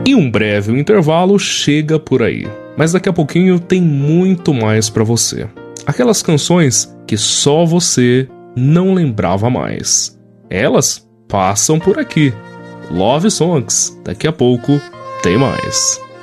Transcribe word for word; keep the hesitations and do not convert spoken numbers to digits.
E um breve intervalo chega por aí. Mas daqui a pouquinho tem muito mais pra você. Aquelas canções que só você não lembrava mais. Elas passam por aqui. Love Songs. Daqui a pouco tem mais.